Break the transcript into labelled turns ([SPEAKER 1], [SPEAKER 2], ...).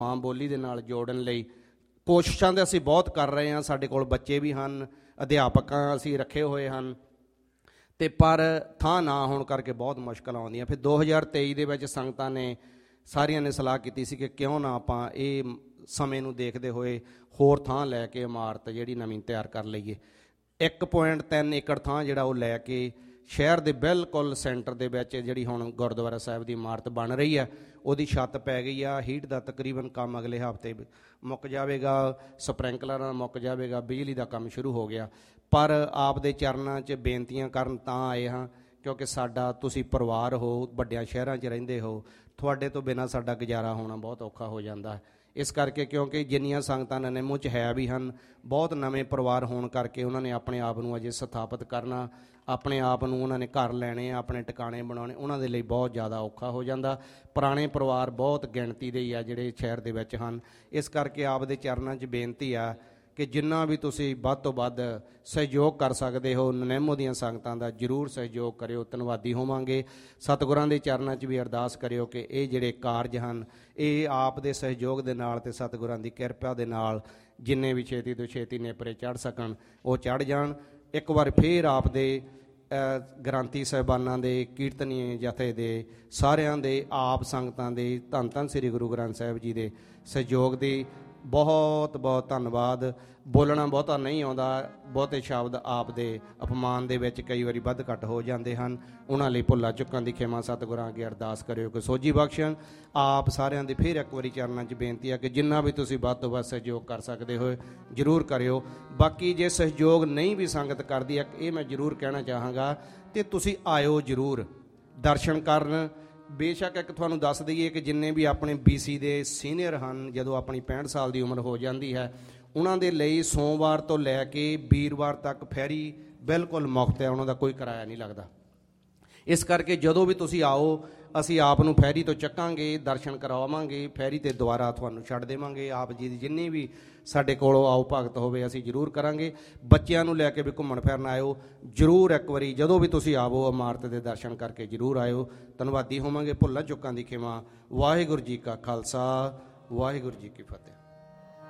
[SPEAKER 1] ਮਾਂ ਬੋਲੀ ਦੇ ਨਾਲ ਜੋੜਨ ਲਈ ਕੋਸ਼ਿਸ਼ਾਂ ਤਾਂ ਅਸੀਂ ਬਹੁਤ ਕਰ ਰਹੇ ਹਾਂ। ਸਾਡੇ ਕੋਲ ਬੱਚੇ ਵੀ ਹਨ, ਅਧਿਆਪਕਾਂ ਅਸੀਂ ਰੱਖੇ ਹੋਏ ਹਨ, ਅਤੇ ਪਰ ਥਾਂ ਨਾ ਹੋਣ ਕਰਕੇ ਬਹੁਤ ਮੁਸ਼ਕਿਲ ਆਉਂਦੀਆਂ। ਫਿਰ 2023 ਦੇ ਵਿੱਚ ਸੰਗਤਾਂ ਨੇ ਸਾਰਿਆਂ ਨੇ ਸਲਾਹ ਕੀਤੀ ਸੀ ਕਿ ਕਿਉਂ ਨਾ ਆਪਾਂ ਇਹ ਸਮੇਂ ਨੂੰ ਦੇਖਦੇ ਹੋਏ ਹੋਰ ਥਾਂ ਲੈ ਕੇ ਇਮਾਰਤ ਜਿਹੜੀ ਨਵੀਂ ਤਿਆਰ ਕਰ ਲਈਏ। 1.3 ਏਕੜ ਥਾਂ ਜਿਹੜਾ ਉਹ ਲੈ ਕੇ ਸ਼ਹਿਰ ਦੇ ਬਿਲਕੁਲ ਸੈਂਟਰ ਦੇ ਵਿੱਚ ਜਿਹੜੀ ਹੁਣ ਗੁਰਦੁਆਰਾ ਸਾਹਿਬ ਦੀ ਇਮਾਰਤ ਬਣ ਰਹੀ ਹੈ, ਉਹਦੀ ਛੱਤ ਪੈ ਗਈ ਆ। ਹੀਟ ਦਾ ਤਕਰੀਬਨ ਕੰਮ ਅਗਲੇ ਹਫ਼ਤੇ ਮੁੱਕ ਜਾਵੇਗਾ, ਸਪ੍ਰਿੰਕਲਰਾਂ ਮੁੱਕ ਜਾਵੇਗਾ, ਬਿਜਲੀ ਦਾ ਕੰਮ ਸ਼ੁਰੂ ਹੋ ਗਿਆ। ਪਰ ਆਪ ਦੇ ਚਰਨਾਂ 'ਚ ਬੇਨਤੀਆਂ ਕਰਨ ਤਾਂ ਆਏ ਹਾਂ ਕਿਉਂਕਿ ਸਾਡਾ ਤੁਸੀਂ ਪਰਿਵਾਰ ਹੋ, ਵੱਡਿਆਂ ਸ਼ਹਿਰਾਂ 'ਚ ਰਹਿੰਦੇ ਹੋ, ਤੁਹਾਡੇ ਤੋਂ ਬਿਨਾਂ ਸਾਡਾ ਗੁਜ਼ਾਰਾ ਹੋਣਾ ਬਹੁਤ ਔਖਾ ਹੋ ਜਾਂਦਾ ਹੈ। ਇਸ ਕਰਕੇ ਕਿਉਂਕਿ ਜਿੰਨੀਆਂ ਸੰਗਤਾਂ ਨਿੰਮੋ 'ਚ ਹੈ ਵੀ ਹਨ, ਬਹੁਤ ਨਵੇਂ ਪਰਿਵਾਰ ਹੋਣ ਕਰਕੇ ਉਹਨਾਂ ਨੇ ਆਪਣੇ ਆਪ ਨੂੰ ਅਜੇ ਸਥਾਪਿਤ ਕਰਨਾ, ਆਪਣੇ ਆਪ ਨੂੰ ਉਹਨਾਂ ਨੇ ਘਰ ਲੈਣੇ, ਆਪਣੇ ਟਿਕਾਣੇ ਬਣਾਉਣੇ, ਉਹਨਾਂ ਦੇ ਲਈ ਬਹੁਤ ਜ਼ਿਆਦਾ ਔਖਾ ਹੋ ਜਾਂਦਾ। ਪੁਰਾਣੇ ਪਰਿਵਾਰ ਬਹੁਤ ਗਿਣਤੀ ਦੇ ਹੀ ਆ ਜਿਹੜੇ ਸ਼ਹਿਰ ਦੇ ਵਿੱਚ ਹਨ। ਇਸ ਕਰਕੇ ਆਪ ਦੇ ਚਰਨਾਂ 'ਚ ਬੇਨਤੀ ਆ ਕਿ ਜਿੰਨਾ ਵੀ ਤੁਸੀਂ ਵੱਧ ਤੋਂ ਵੱਧ ਸਹਿਯੋਗ ਕਰ ਸਕਦੇ ਹੋ, ਨਿੰਮੋ ਦੀਆਂ ਸੰਗਤਾਂ ਦਾ ਜ਼ਰੂਰ ਸਹਿਯੋਗ ਕਰਿਓ, ਧੰਨਵਾਦੀ ਹੋਵਾਂਗੇ। ਸਤਿਗੁਰਾਂ ਦੇ ਚਰਨਾਂ 'ਚ ਵੀ ਅਰਦਾਸ ਕਰਿਓ ਕਿ ਇਹ ਜਿਹੜੇ ਕਾਰਜ ਹਨ ਇਹ ਆਪ ਦੇ ਸਹਿਯੋਗ ਦੇ ਨਾਲ ਅਤੇ ਸਤਿਗੁਰਾਂ ਦੀ ਕਿਰਪਾ ਦੇ ਨਾਲ ਜਿੰਨੇ ਵੀ ਛੇਤੀ ਤੋਂ ਛੇਤੀ ਨੇਪਰੇ ਚੜ੍ਹ ਸਕਣ ਉਹ ਚੜ੍ਹ ਜਾਣ। ਇੱਕ ਵਾਰ ਫੇਰ ਆਪ ਦੇ ਗ੍ਰੰਥੀ ਸਾਹਿਬਾਨਾਂ ਦੇ, ਕੀਰਤਨੀਏ ਜਥੇ ਦੇ, ਸਾਰਿਆਂ ਦੇ, ਆਪ ਸੰਗਤਾਂ ਦੇ, ਧੰਨ ਧੰਨ ਸ੍ਰੀ ਗੁਰੂ ਗ੍ਰੰਥ ਸਾਹਿਬ ਜੀ ਦੇ ਸਹਿਯੋਗ ਦੀ ਬਹੁਤ ਬਹੁਤ ਧੰਨਵਾਦ। ਬੋਲਣਾ ਬਹੁਤਾ ਨਹੀਂ ਆਉਂਦਾ, ਬਹੁਤੇ ਸ਼ਬਦ ਆਪ ਦੇ ਅਪਮਾਨ ਦੇ ਵਿੱਚ ਕਈ ਵਾਰੀ ਵੱਧ ਘੱਟ ਹੋ ਜਾਂਦੇ ਹਨ, ਉਹਨਾਂ ਲਈ ਭੁੱਲਾਂ ਚੁੱਕਾਂ ਦੀ ਖਿਮਾ ਸਤਿਗੁਰਾਂ ਅੱਗੇ ਅਰਦਾਸ ਕਰਿਓ ਕਿ ਸੋਝੀ ਬਖਸ਼ਣ। ਆਪ ਸਾਰਿਆਂ ਦੀ ਫਿਰ ਇੱਕ ਵਾਰੀ ਚਰਨਾਂ 'ਚ ਬੇਨਤੀ ਆ ਕਿ ਜਿੰਨਾ ਵੀ ਤੁਸੀਂ ਵੱਧ ਤੋਂ ਵੱਧ ਸਹਿਯੋਗ ਕਰ ਸਕਦੇ ਹੋ ਜ਼ਰੂਰ ਕਰਿਓ। ਬਾਕੀ ਜੇ ਸਹਿਯੋਗ ਨਹੀਂ ਵੀ ਸੰਗਤ ਕਰਦੀ ਹੈ, ਇਹ ਮੈਂ ਜ਼ਰੂਰ ਕਹਿਣਾ ਚਾਹਾਂਗਾ ਕਿ ਤੁਸੀਂ ਆਇਓ ਜ਼ਰੂਰ ਦਰਸ਼ਨ ਕਰਨ। ਬੇਸ਼ੱਕ ਇੱਕ ਤੁਹਾਨੂੰ ਦੱਸ ਦਈਏ ਕਿ ਜਿੰਨੇ ਵੀ ਆਪਣੇ BC ਦੇ ਸੀਨੀਅਰ ਹਨ, ਜਦੋਂ ਆਪਣੀ 65 ਸਾਲ ਦੀ ਉਮਰ ਹੋ ਜਾਂਦੀ ਹੈ, ਉਹਨਾਂ ਦੇ ਲਈ ਸੋਮਵਾਰ ਤੋਂ ਲੈ ਕੇ ਵੀਰਵਾਰ ਤੱਕ ਫੈਰੀ ਬਿਲਕੁਲ ਮੁਫਤ ਹੈ, ਉਹਨਾਂ ਦਾ ਕੋਈ ਕਿਰਾਇਆ ਨਹੀਂ ਲੱਗਦਾ। ਇਸ ਕਰਕੇ ਜਦੋਂ ਵੀ ਤੁਸੀਂ ਆਓ ਅਸੀਂ ਆਪ ਨੂੰ ਫੈਰੀ ਤੋਂ ਚੱਕਾਂਗੇ, ਦਰਸ਼ਨ ਕਰਵਾਵਾਂਗੇ, ਫੈਰੀ 'ਤੇ ਦੁਬਾਰਾ ਤੁਹਾਨੂੰ ਛੱਡ ਦੇਵਾਂਗੇ। ਆਪ ਜੀ ਦੀ ਜਿੰਨੀ ਵੀ ਸਾਡੇ ਕੋਲੋਂ ਆਓ ਭਗਤ ਹੋਵੇ ਅਸੀਂ ਜ਼ਰੂਰ ਕਰਾਂਗੇ। ਬੱਚਿਆਂ ਨੂੰ ਲੈ ਕੇ ਵੀ ਘੁੰਮਣ ਫਿਰਨ ਆਇਓ ਜ਼ਰੂਰ, ਇੱਕ ਵਾਰੀ ਜਦੋਂ ਵੀ ਤੁਸੀਂ ਆਵੋ ਇਮਾਰਤ ਦੇ ਦਰਸ਼ਨ ਕਰਕੇ ਜ਼ਰੂਰ ਆਇਓ। ਧੰਨਵਾਦੀ ਹੋਵਾਂਗੇ। ਭੁੱਲਾਂ ਚੁੱਕਾਂ ਦੀ ਖਿਮਾ। ਵਾਹਿਗੁਰੂ ਜੀ ਕਾ ਖਾਲਸਾ, ਵਾਹਿਗੁਰੂ ਜੀ ਕੀ ਫਤਿਹ।